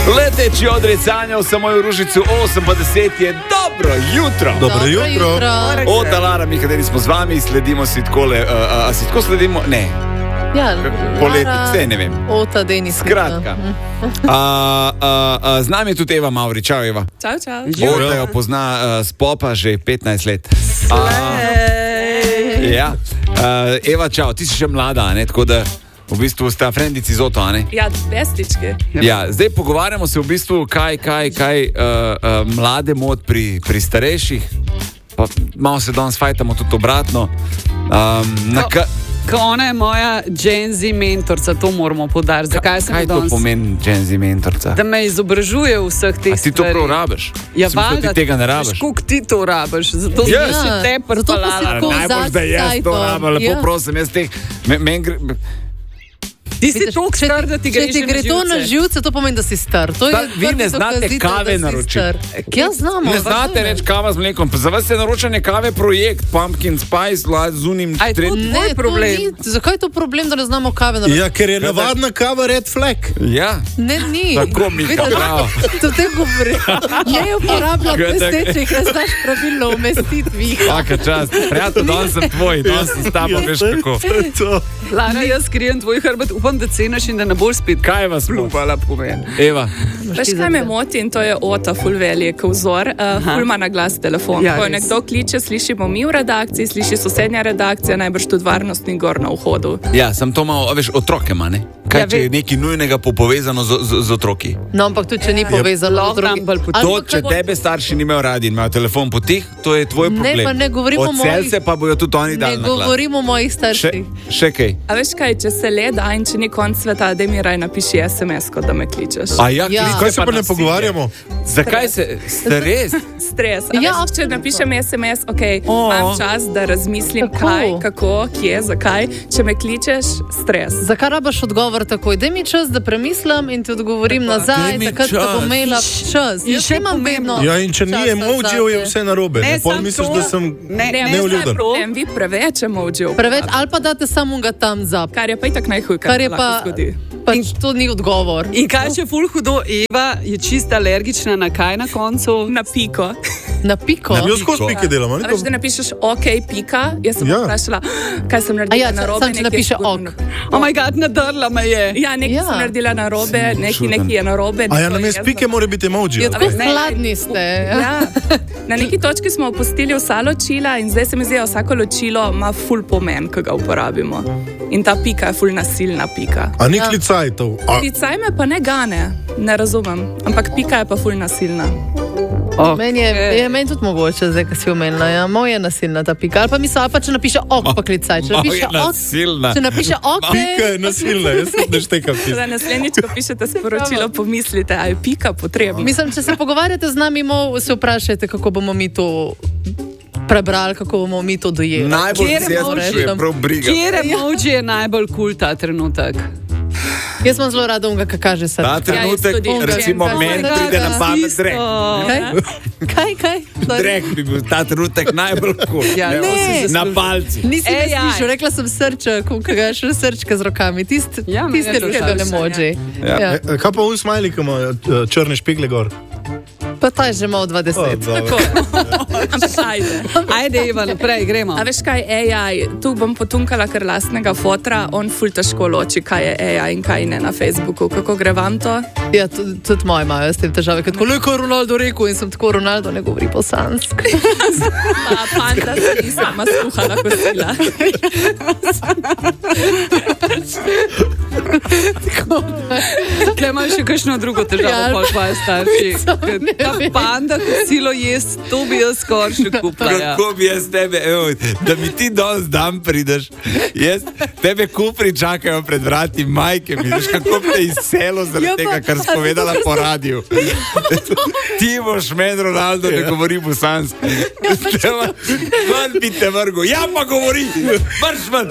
Leteči odrecanjal sem moj v Ružicu 8:10 je dobro jutro. Dobro jutro. Od alarmi, kateri smo z vami, sledimo si takole, a si tako sledimo? Ne. Ja, Poleti, vse ne vem. Ota, Denis. Skratka. Z nami je tudi Eva Mavri. Čau, Eva. Čau, čau. Ota jo pozna s popa že 15 let. Ja. Eva, čau, ti si še mlada, ne? Tako da v bistvu sta frendici z Oto, ne? Ja, bestičke. Ja, zdaj pogovarjamo se v bistvu, kaj mlade mod pri starejših. Pa malo se danes fajtamo tudi obratno. Ona je moja Gen Z mentorca, to moramo poudariti. Zakaj sem danes? Kaj to pomeni Gen Z mentorca? Da me izobražuje v vseh teh stvareh. A ti to prav rabiš? Ja, valjda. Ti tega ne rabiš? Kako ti to rabiš? Zato yes. Še te prspalala. Najbolj, da jaz to rabim. Lepo prosim, jaz teh... Ti si toliko star, da ti Če ti gre to na živce, to pomeni, da si star. Vi ne znate kave naročiti. Ja, znamo. Ne znate reči kava z mlekom. Za vas je naročanje kave projekt, pumpkin spice, z unim tretjim. Ne, problem. Zakaj je to problem, da ne znamo kave naročiti? Ja, ker je navadna kava red flag. Ja. Ne, ni. Tako mi je prav. To te govori. Ne uporabljam bestečih, ne znaš pravilno umestitvi. Vsaka čast. Prijatelj, danes sem tvoj, danes sem s tabo, veš kako. Lara, jaz skrijem tvoj hrbet, upam, da cenaš in da ne boš spet. Kaj vas plupala pomeni? Eva. Veš, kaj me moti in to je Ota, ful velik vzor, ful ima na glas telefon. Ja, ko nekdo kliče, slišimo mi v redakciji, sliši sosednja redakcija, najbrž tudi varnostni gor na vhodu. Ja, sem to malo, veš, otroke ima, ne? Kaj, če je nekaj nujnega povezano z otroki? No, ampak tudi, če ni povezano z otroki. To, če tebe starši nimajo radi in imajo telefon potih, to je tvoj problem. Ne, pa ne govorimo o mojih... Od celce pa bojo tudi oni dali na glas. Ne govorimo o mojih starših. Še kaj? A veš kaj, če se le da in če ni konc sveta, da mi raj napiši SMS-ko, da me kličeš. A ja, kaj se pa ne pogovarjamo? Zakaj se... Stres? Stres. A veš, če napišem SMS, imam čas, da razmislim kaj, kako, kje, zakaj. Če me kličeš, stres. Zakaj rabaš odgovor takoj? Daj mi čas, da premislim in ti odgovorim nazaj, takrat da bom imela čas. In še imam vedno. Ja, in če ni emojijev, je vse narobe. Pol misliš, da sem neuljuben. Vi preveč emojijev. Preveč, ali pa date samo ga tam zap. Kar je pa itak najhuj, kar se lahko zgodi. Pač to ni odgovor. In kaj še ful hudo, Eva je čista alergična na kaj na koncu? Na piko. Na piko? Ne, jaz skozi pike delam. A veš, da napišeš ok, pika, jaz sem vprašala, kaj sem naredila narobe. Sam če napiše ok. Oh my god, nadrla me je. Ja, nekaj sem naredila narobe, nekaj je narobe. A ja, namest pike mora biti emoji. Ja, tako hladni ste. Ja. Na neki točki smo opustili vsa ločila in zdaj se mi zdi, vsako ločilo ima ful pomen, ko ga uporabimo. In ta pika je ful nasilna pika. A ni klicajtov? Klicaj me pa ne gane, ne razumem. Ampak pika je pa ful nasilna. Meni je tudi mogoče, zdaj, ko si omenila. Ja, moj je nasilna ta pika. Ali pa misli, ali pa če napiše ok, pa klicaj. Če napiše ok, pika je nasilna, jaz ne štekam pisati. Za naslednjič, ko pišete sporočilo, pomislite, a je pika potrebna. Mislim, če se pogovarjate z nami, se vprašajte, kako bomo mi to prebrali, kako bomo mi to dojeli. Najbolj se je prav briga. Kjer emoji je najbolj kul ta trenutek? Jaz sem zelo rada unga, kaj kaže srce. Ta trenutek, recimo, meni pride na pamet drek. Kaj? Drek bi bil ta trenutek najbolj kul. Na palci. Nisi me slišal, rekla sem srček, unga ga še srčka z rokami. Tiste ljubele emoji. Kaj pa v smajli, ko ima črne špigle gor? Pa ta je že malo 20. Ampak ajde, Eva, naprej, gremo. A veš kaj, AI, tu bom potunkala kar lastnega fotra, on ful težko loči, kaj je AI in kaj ne na Facebooku. Kako gre vam to? Ja, tudi moji imajo s tem težave, ker tako je Ronaldo rekel in sem tako, Ronaldo ne govori bosansko. Panta se ni sama skuhala kosila. Tukaj imaš še kakšno drugo težavo, pa tvoje starši. Ta panda kosilo jest, to bi jaz skoraj še kupila. Kako bi jaz tebe, da mi ti danes dan prideš, tebe kupri čakajo pred vrati majke, vidiš, kako bi te izselo zaradi tega, kar si povedala po radiju. Ti boš meni, Ronaldo, ne govori bosansko. Ven bi te vrgo. Ja, pa govori, vrš ven.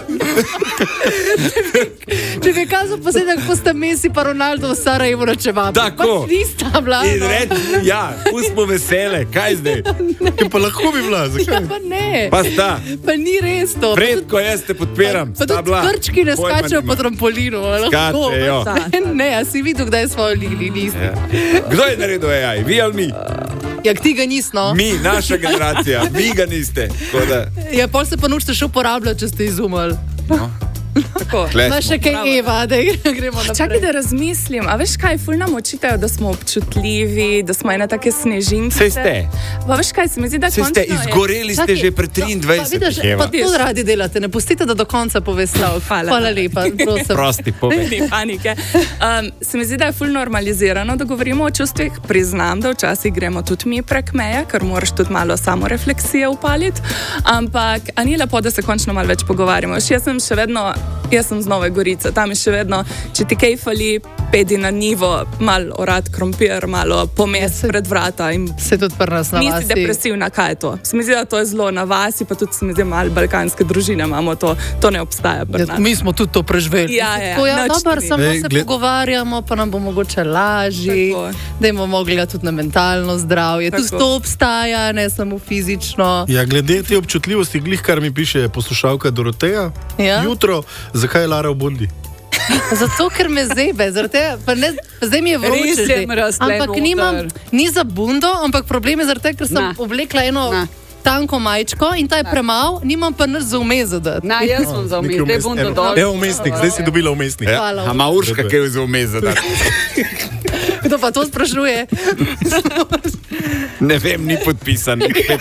Če bi kazal posledek, ko sta Messi pa Ronaldo v Sarajevo načevali. Tako. Pač nista bila. In reči, ja, pustimo vesele, kaj zdaj? Pa lahko bi bila, zakaj? Pa ne. Pa sta. Pa ni res to. Predko jaz te podpiram. Pa tudi krčki ne skačejo po trampolinu. Skačejo. Ne, a si videl, kdaj smo ligli, niste. Ja. Kdo je naredil AI? Vi ali mi? Ja, ti ga nismo. Mi, naša generacija. Vi ga niste. Ja, pol se pa nučite še uporabljati, če ste izumali. No. Ma še kaj Eva, da gremo naprej. Čakaj, da razmislim. A veš kaj, ful nam očitajo, da smo občutljivi, da smo ene take snežinke. Sej ste. Pa veš kaj, se mi zdi, da končno ste, izgoreli ste že pred 23. Pa to radi delate, ne pustite, da do konca pove stavek. Hvala lepa. Prosti, povej. Ni panike. Se mi zdi, da je ful normalizirano, da govorimo o čustvih. Priznam, da včasih gremo tudi mi prek meje, ker moraš tudi malo samorefleksije upaliti. Ampak, a ni lepo, da se končno malo več pogovarjamo. Jaz sem z Nove Gorice, tam je še vedno, če ti kaj fali, pedi na nivo, malo orad krompir, malo pomes pred vrata. Se tudi pri nas na vasi. Nisi depresivna, kaj je to? Se mi zdi, da to je zelo na vasi, pa tudi se mi zdi, malo balkanske družine imamo to ne obstaja pri nas. Mi smo tudi to preživeli. Dobar, samo se pogovarjamo, pa nam bo mogoče lažji, da imamo mogli tudi na mentalno zdravje. Tudi to obstaja, ne samo fizično. Ja, glede te občutljivosti, glih kar mi piše poslušalka Doroteja, jutro, zakaj je Lara v bundi? Zato, ker me zebe, zdaj mi je vroče, ampak ni za bundo, ampak problem je zaradi tega, ker sem oblekla eno tanko majčko in ta je premal, nimam pa nič za vmes zadati. Jaz sem za vmes, te bundo dol. Evo umestnik, zdaj si dobila umestnik. A ima Urška kaj za vmes zadati? Kdo pa to sprašuje? Ne vem, ni podpisan.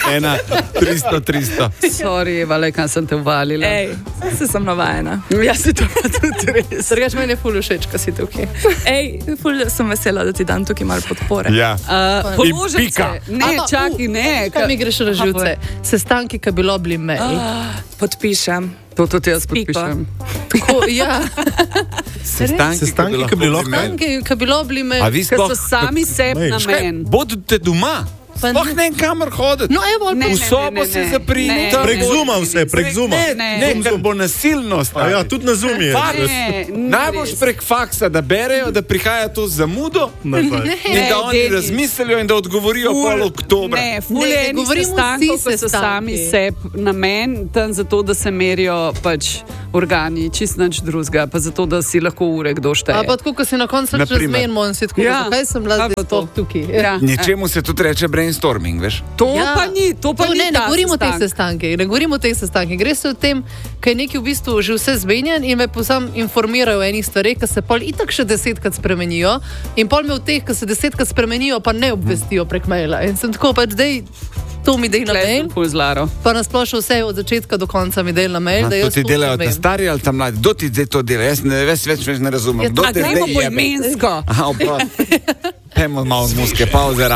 300. Sorry, Valeka, sem te uvalila. Se sem navajena. Ja, se to pa tudi res. Srgač, meni je ful všeč, ko si tukaj. Ful sem vesela, da ti dam tukaj malo podpore. Ja. Položim se. Ne, čaki, ne. Kaj mi greš na živce? Sestanki, ki bilo bili mail. Podpišem. To tudi jaz podpišem. Tako, ja. Sestanki, ki bilo bili mail. Ker so sami sebi namen. Bodite doma. Sploh ne kamor hoditi. No, evo, v sobo se zaprinite. Prek Zooma vse, prek Zooma. Ne, ker bo nasilnost. Ja, tudi na Zoom je. Najboljš prek faksa, da berejo, da prihaja to zamudo in da oni razmislijo in da odgovorijo pol oktobra. Ne, fulje enih sestankov, ko so sami sebi namen, tam zato, da se merijo pač organi, čist nič drugega, pa zato, da si lahko ure kdo šteje. A pa tako, ko si na koncu razmenimo in si tako, zakaj sem bila zdaj tukaj. Ničemu se tudi reče brainstorming, veš? To pa ni ne govorimo o teh sestankih, gre se o tem, kaj je nekaj v bistvu že vse zmenjen in me posam informirajo o enih stvareh, ki se pol itak še 10-krat spremenijo in pol me v teh, ki se 10-krat spremenijo, pa ne obvestijo prek maila. In sem tako, pač dej, to mi dej na mail, pa nasplošno vse od začetka do konca mi dej na mail. To ti delajo ta stari ali ta mladi? Kdo ti zdaj to dela? Jaz več ne razumem. A gremo poimensko. Pejmo malo muske pauze.